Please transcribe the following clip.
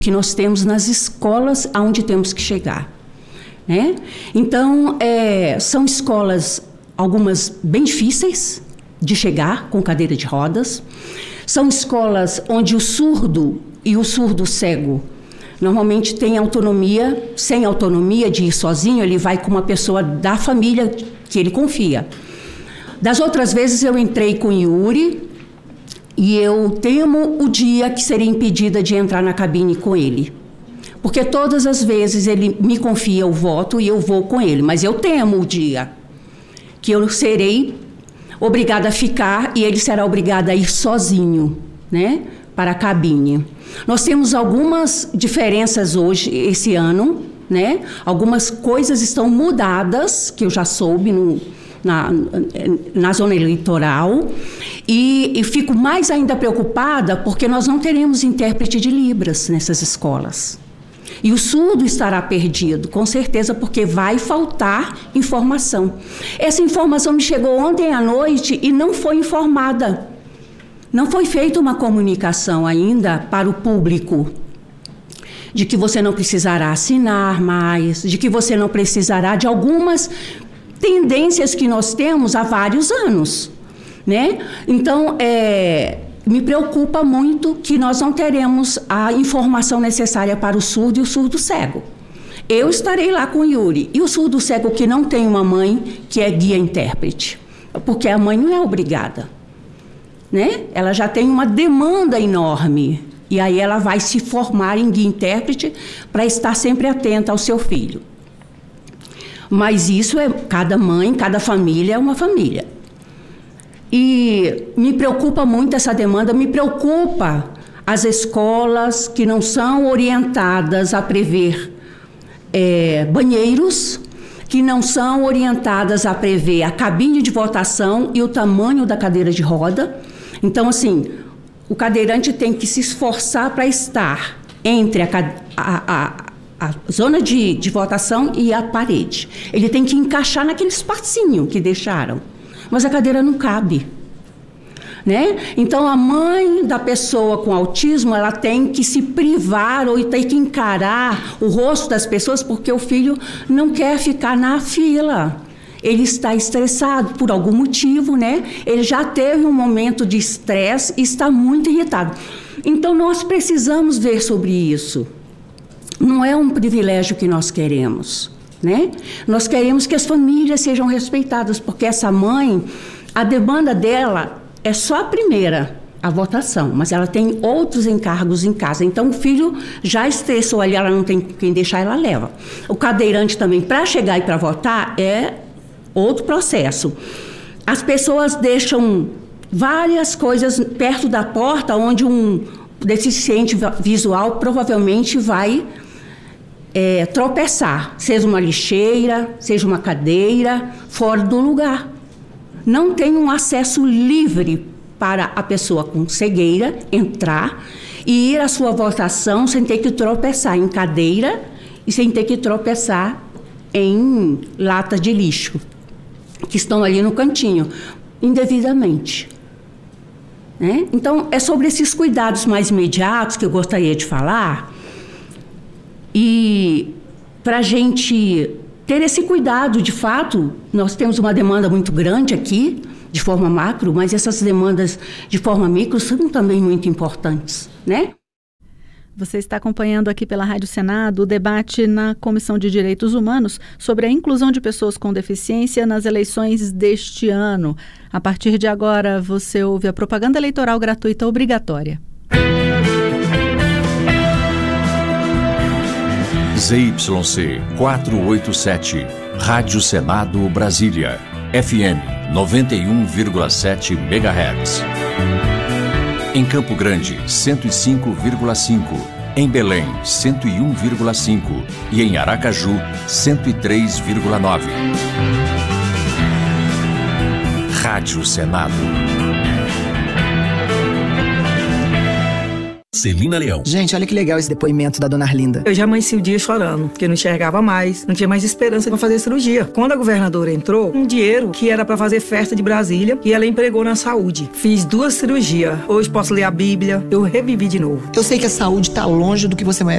que nós temos nas escolas aonde temos que chegar, né? Então, são escolas, algumas bem difíceis de chegar, com cadeira de rodas. São escolas onde o surdo e o surdo cego normalmente tem autonomia, sem autonomia de ir sozinho, ele vai com uma pessoa da família que ele confia. Das outras vezes eu entrei com Yuri e eu temo o dia que serei impedida de entrar na cabine com ele. Porque todas as vezes ele me confia o voto e eu vou com ele, mas eu temo o dia que eu serei obrigada a ficar e ele será obrigado a ir sozinho, né, para a cabine. Nós temos algumas diferenças hoje, esse ano, né? Algumas coisas estão mudadas, que eu já soube na zona eleitoral, e fico mais ainda preocupada porque nós não teremos intérprete de Libras nessas escolas. E o surdo estará perdido, com certeza, porque vai faltar informação. Essa informação me chegou ontem à noite e não foi informada. Não foi feita uma comunicação ainda para o público de que você não precisará assinar mais, de que você não precisará de algumas tendências que nós temos há vários anos, né? Então, me preocupa muito que nós não teremos a informação necessária para o surdo e o surdo cego. Eu estarei lá com o Yuri. E o surdo cego que não tem uma mãe que é guia intérprete, porque a mãe não é obrigada, né? Ela já tem uma demanda enorme e aí ela vai se formar em guia intérprete para estar sempre atenta ao seu filho. Mas isso cada mãe, cada família é uma família. E me preocupa muito essa demanda, me preocupa as escolas que não são orientadas a prever banheiros, que não são orientadas a prever a cabine de votação e o tamanho da cadeira de roda. Então, assim, o cadeirante tem que se esforçar para estar entre a zona de votação e a parede. Ele tem que encaixar naquele espacinho que deixaram, mas a cadeira não cabe, né? Então, a mãe da pessoa com autismo, ela tem que se privar ou tem que encarar o rosto das pessoas porque o filho não quer ficar na fila. Ele está estressado por algum motivo, né? Ele já teve um momento de estresse e está muito irritado. Então, nós precisamos ver sobre isso. Não é um privilégio que nós queremos, né? Nós queremos que as famílias sejam respeitadas, porque essa mãe, a demanda dela é só a primeira, a votação, mas ela tem outros encargos em casa. Então, o filho já estressou ali, ela não tem quem deixar, ela leva. O cadeirante também, para chegar e para votar, é outro processo. As pessoas deixam várias coisas perto da porta, onde um deficiente visual provavelmente vai tropeçar, seja uma lixeira, seja uma cadeira, fora do lugar. Não tem um acesso livre para a pessoa com cegueira entrar e ir à sua votação sem ter que tropeçar em cadeira e sem ter que tropeçar em latas de lixo, que estão ali no cantinho, indevidamente, né? Então, é sobre esses cuidados mais imediatos que eu gostaria de falar, e para a gente ter esse cuidado, de fato, nós temos uma demanda muito grande aqui, de forma macro, mas essas demandas de forma micro são também muito importantes, né? Você está acompanhando aqui pela Rádio Senado o debate na Comissão de Direitos Humanos sobre a inclusão de pessoas com deficiência nas eleições deste ano. A partir de agora, você ouve a propaganda eleitoral gratuita obrigatória. ZYC 487, Rádio Senado Brasília, FM 91,7 MHz. Em Campo Grande, 105,5. Em Belém, 101,5. E em Aracaju, 103,9. Rádio Senado. Celina Leão. Gente, olha que legal esse depoimento da dona Arlinda. Eu já amanheci o dia chorando, porque não enxergava mais, não tinha mais esperança para fazer cirurgia. Quando a governadora entrou, um dinheiro que era para fazer festa de Brasília, e ela empregou na saúde. Fiz 2 cirurgias. Hoje posso ler a Bíblia, eu revivi de novo. Eu sei que a saúde tá longe do que você